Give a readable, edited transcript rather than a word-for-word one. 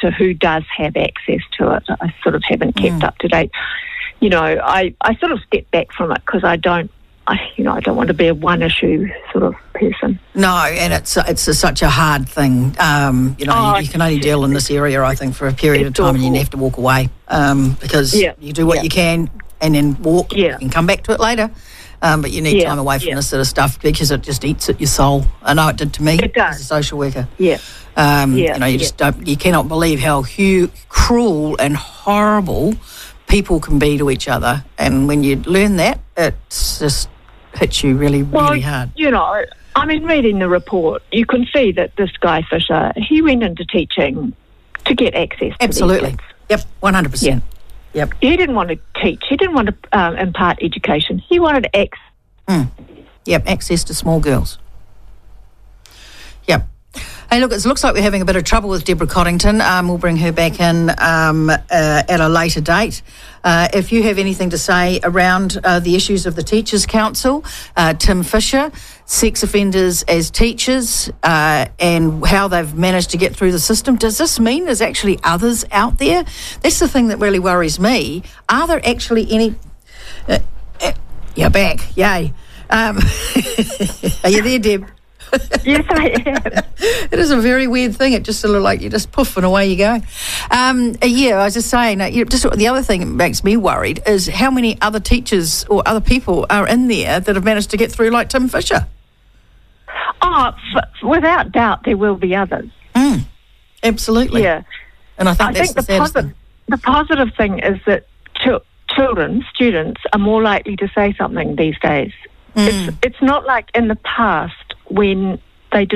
to who does have access to it. I sort of haven't kept up to date. You know, I sort of step back from it because I don't want to be a one-issue sort of person. No, and it's such a hard thing. You can only deal in this area, I think, for a period of time, and you have to walk away because you do what you can and then walk. You can come back to it later. But you need time away from this sort of stuff because it just eats at your soul. I know it did to me. It does. As a social worker. Yeah. You just don't. You cannot believe how cruel and horrible people can be to each other. And when you learn that, it just hits you really hard. You know, I mean, reading the report, you can see that this Guy Fisher, he went into teaching to get access to Absolutely. these kids. Yep, 100%. Yeah. Yep. He didn't want to teach. He didn't want to impart education. He wanted access. Access to small girls. Yep. Hey, look, it looks like we're having a bit of trouble with Deborah Coddington. We'll bring her back in at a later date. If you have anything to say around the issues of the Teachers' Council, Tim Fisher, sex offenders as teachers, and how they've managed to get through the system, does this mean there's actually others out there? That's the thing that really worries me. Are there actually any... you're back. Yay. Are you there, Deb? Yes, I am. It is a very weird thing. It just sort of like you just poof and away you go. I was just saying, just the other thing that makes me worried is how many other teachers or other people are in there that have managed to get through like Tim Fisher. Oh, without doubt, there will be others. Absolutely. Yeah. And I think that's the positive thing is that students are more likely to say something these days. It's not like in the past when